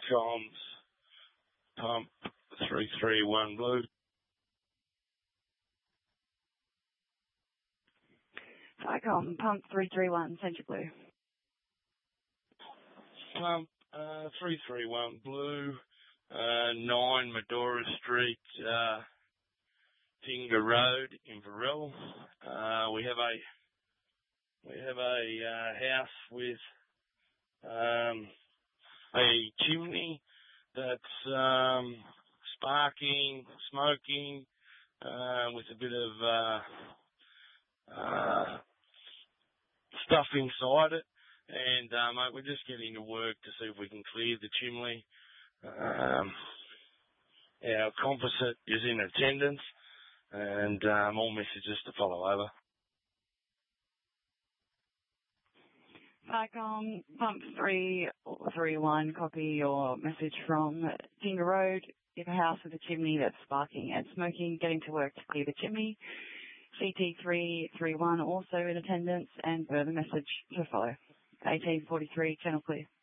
comms, pump 331 blue. Vicom, pump 331, Central Blue. Pump 331 blue, 9 Medora Street, Tinga Road, Inverell. We have a house with a chimney that's sparking, smoking, with a bit of stuff inside it. And mate, we're just getting to work to see if we can clear the chimney. Our composite is in attendance, and all messages to follow over. Vicom, pump 331, copy your message from Tinga Road. You have a house with a chimney that's sparking and smoking, getting to work to clear the chimney. CT 331 also in attendance, and further message to follow. 1843, channel clear.